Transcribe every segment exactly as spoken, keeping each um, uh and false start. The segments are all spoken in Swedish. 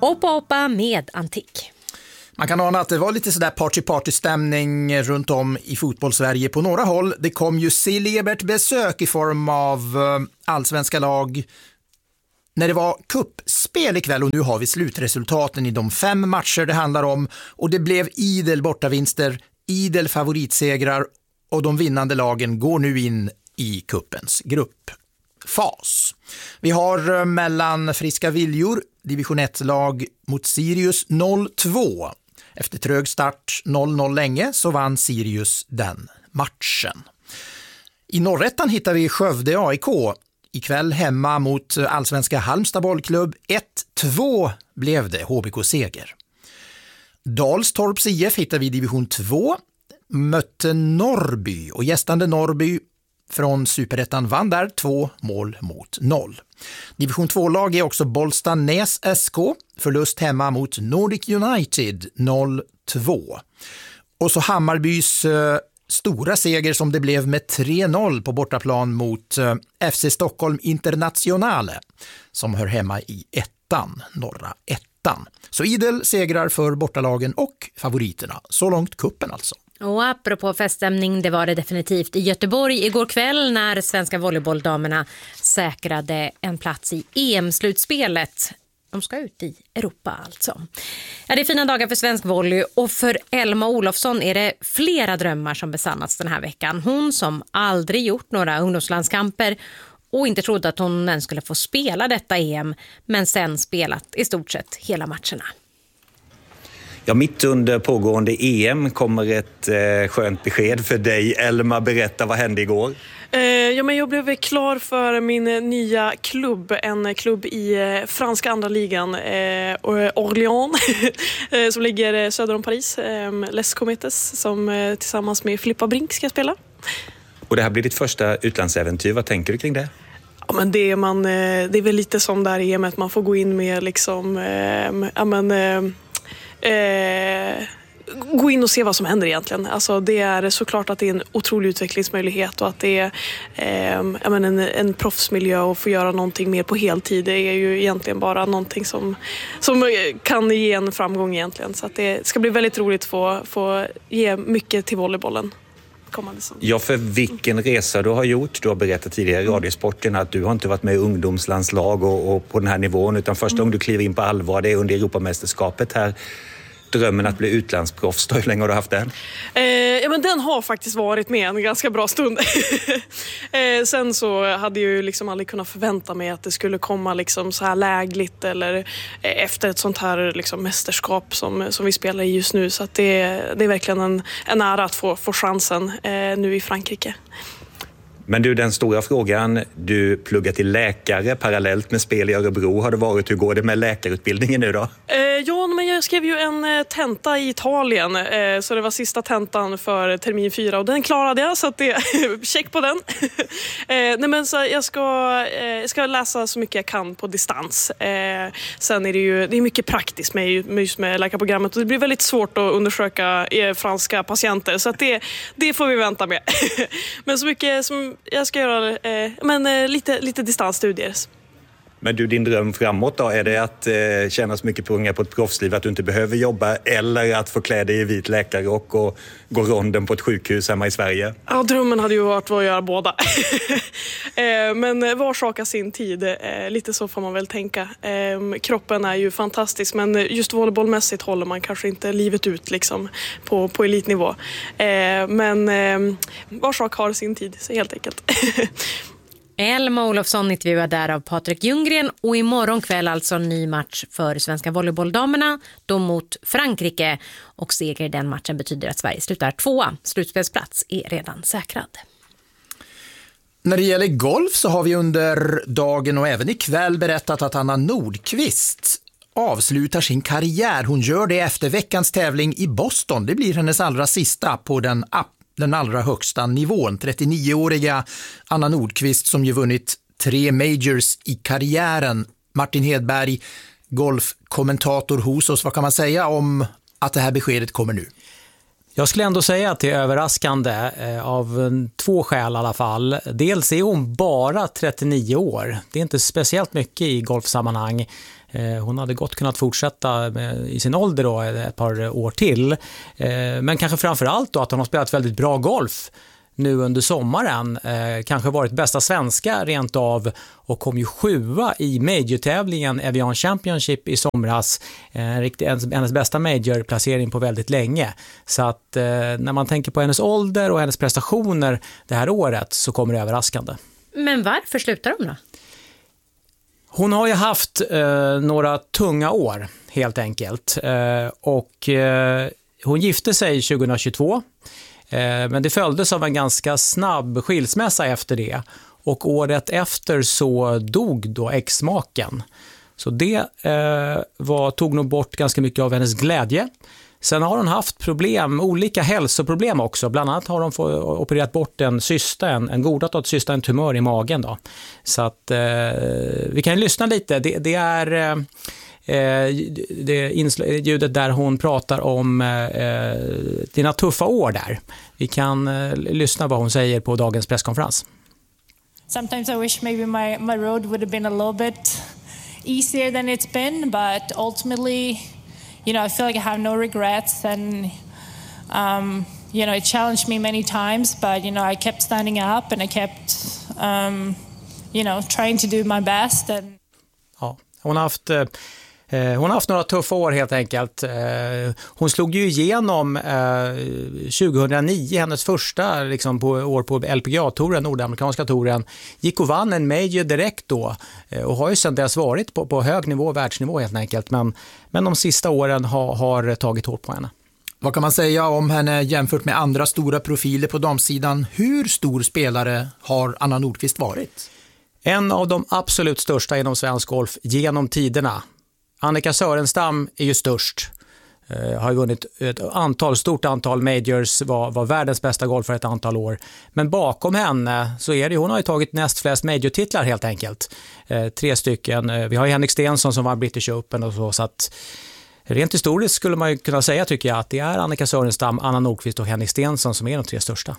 Hoppa hoppa med Antik. Man kan ana att det var lite sådär party-party-stämning runt om i fotbollssverige på några håll. Det kom ju celebert besök i form av allsvenska lag när det var kuppspel ikväll, och nu har vi slutresultaten i de fem matcher det handlar om, och det blev idel bortavinster, idel favoritsegrar, och de vinnande lagen går nu in i kuppens gruppfas. Vi har mellan friska viljor division ett-lag mot Sirius noll två. Efter trög start noll noll länge så vann Sirius den matchen. I norrättan hittar vi Skövde A I K. Ikväll hemma mot allsvenska Halmstad bollklubb. ett två blev det, H B K-seger. Dalstorps I F hittar vi i division två. Mötte Norrby, och gästande Norrby från Superettan vann där två mål mot noll. Division två-lag är också Bollstanäs S K. Förlust hemma mot Nordic United noll två. Och så Hammarbys eh, stora seger som det blev med tre noll på bortaplan mot eh, F C Stockholm Internationale som hör hemma i ettan, norra ettan. Så idel segrar för bortalagen och favoriterna. Så långt kuppen alltså. Och apropå feststämning, det var det definitivt i Göteborg igår kväll när svenska volleybolldamerna säkrade en plats i E M-slutspelet. De ska ut i Europa alltså. Ja, det är fina dagar för svensk volley, och för Elma Olofsson är det flera drömmar som besannats den här veckan. Hon som aldrig gjort några ungdomslandskamper och inte trodde att hon ens skulle få spela detta E M, men sen spelat i stort sett hela matcherna. Ja, mitt under pågående E M kommer ett eh, skönt besked för dig. Elma, berätta, vad hände igår? Eh, ja, men jag blev klar för min nya klubb, en klubb i eh, franska andra ligan, eh, Orléans, som ligger söder om Paris, eh, Les Cometes, som eh, tillsammans med Filippa Brink ska spela. Och det här blir ditt första utlandsäventyr, vad tänker du kring det? Ja, men det, är man, eh, det är väl lite som där E M, att man får gå in med liksom, eh, ja men... Eh, Eh, gå in och se vad som händer egentligen. Alltså, det är såklart att det är en otrolig utvecklingsmöjlighet, och att det är eh, jag menar, en, en proffsmiljö, och få göra någonting mer på heltid. Det är ju egentligen bara någonting som, som kan ge en framgång egentligen. Så att det ska bli väldigt roligt att få, få ge mycket till volleybollen. Ja, för vilken resa du har gjort. Du har berättat tidigare i Radiosporten att du har inte varit med i ungdomslandslag och, och på den här nivån, utan första gången du kliver in på allvar, det är under Europamästerskapet här. Drömmen att bli utlandsproffs, hur länge har du haft den? Eh, ja, men den har faktiskt varit med en ganska bra stund. eh, sen så hade jag ju liksom aldrig kunnat förvänta mig att det skulle komma liksom så här lägligt, eller eh, efter ett sånt här liksom mästerskap som, som vi spelar i just nu. Så att det, det är verkligen en, en ära att få, få chansen eh, nu i Frankrike. Men du, den stora frågan, du pluggar till läkare parallellt med spel i Örebro har det varit. Hur går det med läkarutbildningen nu då? Eh, ja, men jag skrev ju en eh, tenta i Italien, eh, så det var sista tentan för termin fyra, och den klarade jag, så att det check på den. eh, nej men så jag ska, eh, jag ska läsa så mycket jag kan på distans. Eh, sen är det ju det är mycket praktiskt med, just med läkarprogrammet, och det blir väldigt svårt att undersöka eh, franska patienter, så att det, det får vi vänta med. Men så mycket som jag ska göra, eh, men eh, lite, lite distansstudier. Men du, din dröm framåt då, är det att eh, tjäna så mycket pengar på ett proffsliv att du inte behöver jobba, eller att få klä dig i vit läkarrock och gå ronden på ett sjukhus hemma i Sverige? Ja, drömmen hade ju varit att göra båda. eh, men var sak har sin tid, eh, lite så får man väl tänka. Eh, kroppen är ju fantastisk, men just volleybollmässigt håller man kanske inte livet ut liksom, på, på elitnivå. Eh, men eh, var sak har sin tid, så helt enkelt. Elma Olofsson intervjuad där av Patrik Ljunggren, och imorgon kväll alltså en ny match för svenska volleybolldamerna, då mot Frankrike, och seger i den matchen betyder att Sverige slutar tvåa. Slutspelsplats är redan säkrad. När det gäller golf så har vi under dagen och även ikväll berättat att Anna Nordqvist avslutar sin karriär. Hon gör det efter veckans tävling i Boston. Det blir hennes allra sista på den app. Den allra högsta nivån. trettionioåriga Anna Nordqvist som ju vunnit tre majors i karriären. Martin Hedberg, golfkommentator hos oss. Vad kan man säga om att det här beskedet kommer nu? Jag skulle ändå säga att det är överraskande eh, av två skäl i alla fall. Dels är hon bara trettionio år. Det är inte speciellt mycket i golfsammanhang. Eh, hon hade gott kunnat fortsätta med, i sin ålder då, ett par år till. Eh, men kanske framförallt då att hon har spelat väldigt bra golf nu under sommaren. Eh, kanske varit bästa svenska rent av och kom ju sjua i major-tävlingen Evian Championship i somras. Eh, hennes bästa major-placering på väldigt länge. Så att eh, när man tänker på hennes ålder och hennes prestationer det här året så kommer det överraskande. Men varför slutar hon då? Hon har ju haft eh, några tunga år helt enkelt. Eh, och eh, hon gifte sig tjugohundratjugotvå. Men det följdes av en ganska snabb skilsmässa efter det. Och året efter så dog då ex-maken. Så det eh, var, tog nog bort ganska mycket av hennes glädje. Sen har hon haft problem, olika hälsoproblem också. Bland annat har hon fått opererat bort en cysta, en, en godartad cysta, en tumör i magen då. Så att eh, vi kan lyssna lite. Det, det är... Eh, Eh, det ljudet där hon pratar om eh, dina tuffa år där. Vi kan eh, lyssna vad hon säger på dagens presskonferens. Sometimes I wish maybe my, my road would have been a little bit easier than it's been, but ultimately, you know, I feel like I have no regrets, and um, you know, it challenged me many times, but you know, I kept standing up and I kept um, you know, trying to do my best. And... Ja, hon har haft eh, Hon har haft några tuffa år helt enkelt. Hon slog ju igenom tjugohundranio, hennes första liksom, på, år på L P G A-touren, nordamerikanska touren. Gick och vann en major direkt då och har ju sedan dess varit på, på hög nivå, världsnivå helt enkelt. Men, men de sista åren har, har tagit hårt på henne. Vad kan man säga om henne jämfört med andra stora profiler på damsidan? Hur stor spelare har Anna Nordqvist varit? En av de absolut största inom svensk golf genom tiderna. Annika Sörenstam är ju störst. Uh, har ju vunnit ett antal, stort antal majors, var, var världens bästa golfare ett antal år. Men bakom henne så är det, hon har ju tagit näst flest major-titlar helt enkelt. Uh, tre stycken. Uh, vi har ju Henrik Stenson som var British Open och så, så att rent historiskt skulle man ju kunna säga tycker jag att det är Annika Sörenstam, Anna Nordqvist och Henrik Stenson som är de tre största.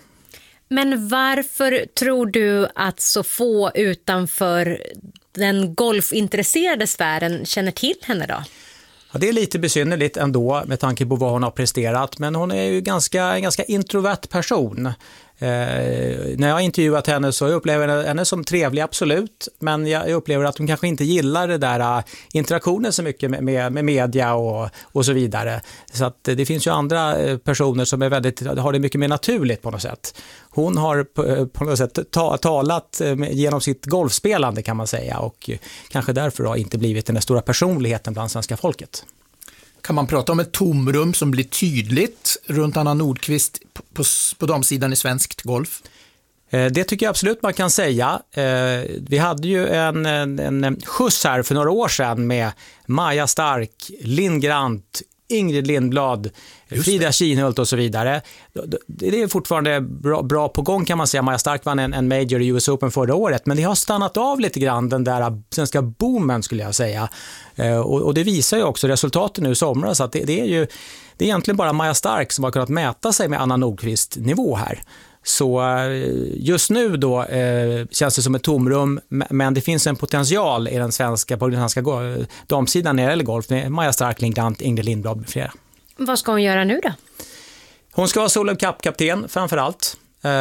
Men varför tror du att så få utanför den golfintresserade sfären känner till henne då? Ja, det är lite besynnerligt ändå med tanke på vad hon har presterat, men hon är ju ganska, en ganska introvert person. Eh, när jag har intervjuat henne så upplever jag henne som trevlig, absolut, men jag upplever att hon kanske inte gillar det där uh, interaktionen så mycket med, med, med media och, och så vidare. Så att uh, det finns ju andra uh, personer som är väldigt, har det mycket mer naturligt på något sätt. Hon har på, på något sätt ta, talat uh, genom sitt golfspelande kan man säga, och uh, kanske därför har inte blivit den stora personligheten bland svenska folket. Kan man prata om ett tomrum som blir tydligt runt Anna Nordqvist på, på, på damsidan i svenskt golf? Det tycker jag absolut man kan säga. Vi hade ju en, en, en skjuts här för några år sedan med Maja Stark, Linn Grant, Ingrid Lindblad, Frida Kinhult och så vidare. Det är fortfarande bra, bra på gång kan man säga. Maja Stark vann en, en major i U S Open förra året, men det har stannat av lite grann den där svenska boomen skulle jag säga. Och, och det visar ju också resultaten nu i somras att det, det är ju det är egentligen bara Maja Stark som har kunnat mäta sig med Anna Nordqvist nivå här. Så just nu då eh, känns det som ett tomrum, men det finns en potential i den svenska, på den svenska damsidan när det gäller golf med Maja Stark, Linn Grant, Ingrid Lindblad med flera. Vad ska hon göra nu då? Hon ska vara Solheim Cup-kapten framförallt.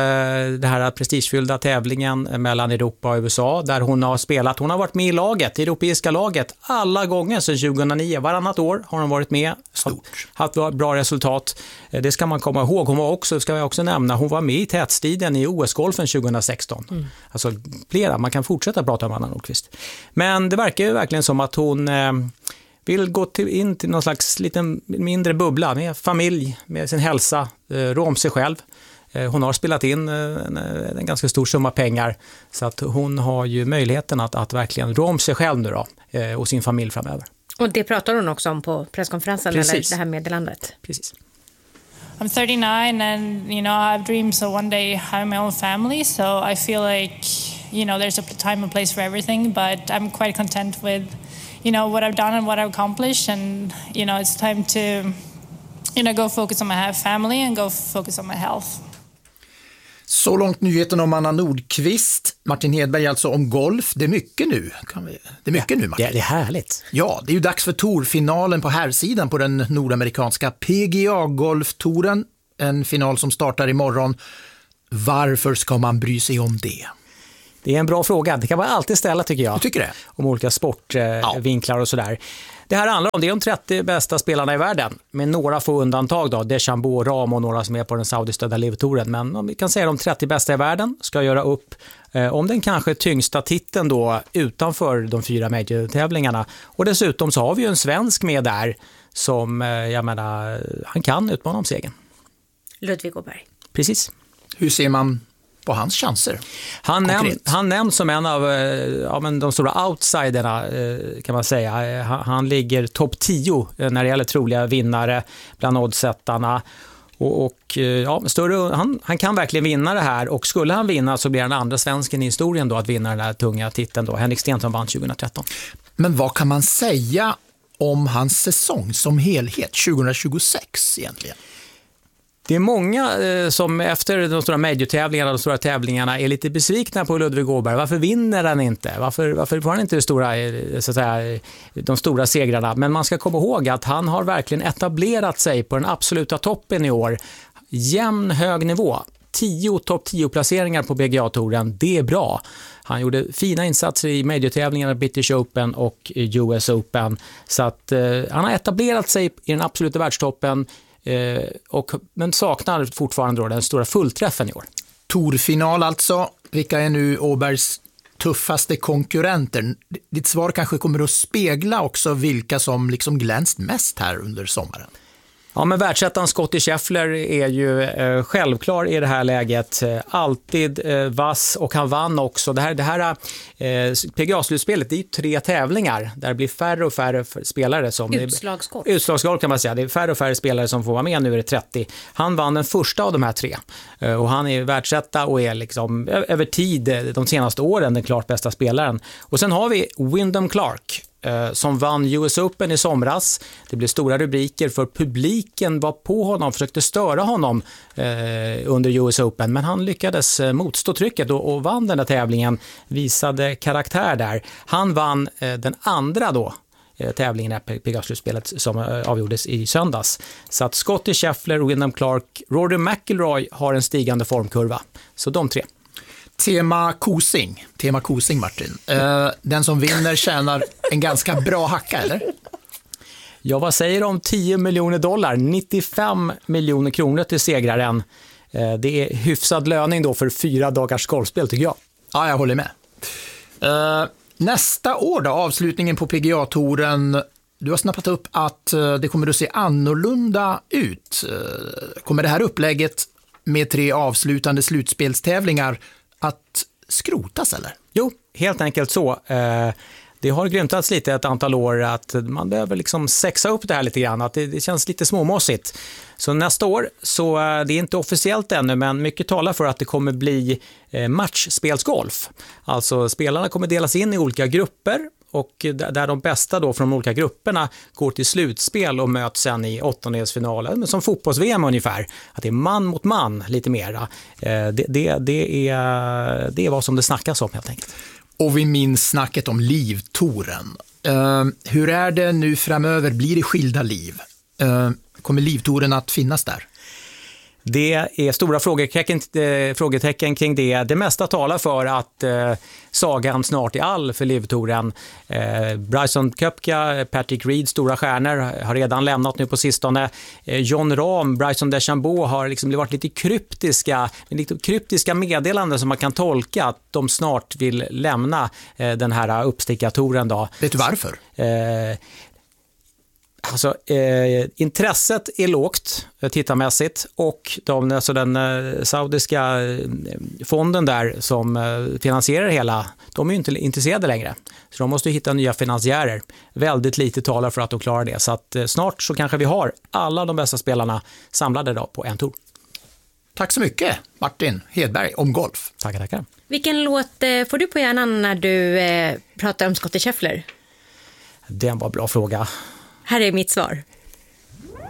Det här prestigefyllda tävlingen mellan Europa och U S A där hon har spelat. Hon har varit med i laget, i europeiska laget alla gånger sedan tjugohundranio. Varannat år har hon varit med. Stort. Haft bra resultat. Det ska man komma ihåg. Hon var också, ska jag också nämna, hon var med i tätstriden i O S-golfen tjugohundrasexton. Mm. Alltså flera, man kan fortsätta prata om Anna Nordqvist. Men det verkar ju verkligen som att hon eh, vill gå till, in till någon slags liten mindre bubbla med familj, med sin hälsa, eh, rå om sig själv. Hon har spelat in en, en ganska stor summa pengar så att hon har ju möjligheten att, att verkligen rå om sig själv nu då, och sin familj framöver. Och det pratar hon också om på presskonferensen. Precis. Eller det här meddelandet. Precis. I'm thirty-nine and you know I have dreams of one day having my own family, so I feel like you know there's a time and place for everything, but I'm quite content with you know what I've done and what I've accomplished, and you know it's time to you know, go focus on my family and go focus on my health. Så långt nyheten om Anna Nordqvist. Martin Hedberg alltså om golf. Det är mycket nu. Kan vi... Det är mycket ja, nu, Martin. Det, det är härligt. Ja, det är ju dags för tourfinalen på herrsidan på den nordamerikanska P G A-golftouren. En final som startar imorgon. Varför ska man bry sig om det? Det är en bra fråga. Det kan man alltid ställa, tycker jag. Du tycker det? Om olika sportvinklar eh, och sådär. Det här handlar om det är de trettio bästa spelarna i världen. Med några få undantag då. DeChambeau, Rahm och några som är på den saudistödda LIV-touren. Men om vi kan säga de trettio bästa i världen ska göra upp eh, om den kanske tyngsta titeln då utanför de fyra major-tävlingarna. Och dessutom så har vi ju en svensk med där som, eh, jag menar, han kan utmana om segern. Ludvig Åberg. Precis. Hur ser man på hans chanser? Han, näm, han nämns som en av ja, men de stora outsiderna kan man säga. Han, han ligger topp tio när det gäller troliga vinnare bland oddsättarna. Och, och ja, större, han, han kan verkligen vinna det här, och skulle han vinna så blir han andra svensken i historien då att vinna den här tunga titeln då. Henrik Stenson vann tjugohundratretton. Men vad kan man säga om hans säsong som helhet tjugohundratjugosex egentligen? Det är många eh, som efter de stora major-tävlingarna, de stora tävlingarna är lite besvikna på Ludvig Åberg. Varför vinner han inte? Varför, varför får han inte det stora, så att säga, de stora segrarna? Men man ska komma ihåg att han har verkligen etablerat sig på den absoluta toppen i år. Jämn hög nivå. tio topp tio placeringar på B G A-touren, det är bra. Han gjorde fina insatser i major-tävlingarna, British Open och U S Open. Så att eh, han har etablerat sig i den absoluta världstoppen. Eh, och, men saknar fortfarande då den stora fullträffen i år. Tourfinal alltså. Vilka är nu Åbergs tuffaste konkurrenter? Ditt svar kanske kommer att spegla också vilka som liksom glänst mest här under sommaren. Ja, men världsettan Scottie Scheffler är ju eh, självklar i det här läget. Eh, alltid eh, vass, och han vann också. Det här, det här eh, P G A-slutspelet, det är ju tre tävlingar där det blir färre och färre spelare som... Utslagsgolf. Utslagsgolf kan man säga. Det är färre och färre spelare som får vara med. Nu är det trettio. Han vann den första av de här tre. Eh, och han är världsetta och är liksom över tid de senaste åren den klart bästa spelaren. Och sen har vi Wyndham Clark som vann U S Open i somras. Det blev stora rubriker för publiken var på honom, försökte störa honom eh, under U S Open, men han lyckades motstå trycket och, och vann den där tävlingen, visade karaktär där. Han vann eh, den andra då eh, tävlingen i P G A-slutspelet som eh, avgjordes i söndags. Så att Scottie Scheffler, Wyndham Clark, Rory McIlroy har en stigande formkurva. Så de tre. Tema Kosing. Tema Kosing, Martin. Uh, den som vinner tjänar en ganska bra hacka, eller? Ja, vad säger de om tio miljoner dollar? nittiofem miljoner kronor till segraren. Uh, det är hyfsad löning då för fyra dagars golfspel, tycker jag. Ja, jag håller med. Uh, nästa år då, avslutningen på P G A-touren. Du har snappat upp att uh, det kommer att se annorlunda ut. Uh, kommer det här upplägget med tre avslutande slutspelstävlingar att skrotas, eller? Jo, helt enkelt så. Eh, det har grymtats lite ett antal år att man behöver liksom sexa upp det här lite grann, att det, det känns lite småmossigt. Så nästa år, så eh, det är inte officiellt ännu, men mycket talar för att det kommer bli eh, matchspelsgolf. Alltså spelarna kommer delas in i olika grupper, och där de bästa då från de olika grupperna går till slutspel och möts sen i åttondelsfinalen, men som fotbolls-V M ungefär. Att det är man mot man lite mera. Det, det, det, är, det är vad som det snackas om helt enkelt. Och vi minns snacket om LIV-touren. Uh, hur är det nu framöver? Blir det skilda liv? Uh, kommer LIV-touren att finnas där? Det är stora frågetecken, frågetecken kring det. Det mesta talar för att eh, sagan snart är all för LIV-touren. Eh, Bryson Koepka, Patrick Reed, stora stjärnor, har redan lämnat nu på sistone. Eh, Jon Rahm, Bryson DeChambeau har liksom varit lite kryptiska, lite kryptiska meddelanden som man kan tolka att de snart vill lämna eh, den här uppstickartouren då. Vet du varför? Eh, Alltså, eh, intresset är lågt eh, tittarmässigt, och de, alltså den eh, saudiska eh, fonden där som eh, finansierar hela, de är ju inte intresserade längre. Så de måste hitta nya finansiärer. Väldigt lite talar för att de klarar det. Så att eh, snart så kanske vi har alla de bästa spelarna samlade då på en tour. Tack så mycket, Martin Hedberg, om golf. Tackar, tackar. Vilken låt eh, får du på hjärnan när du eh, pratar om Scottie Scheffler? Det var en bra fråga. Här är mitt svar.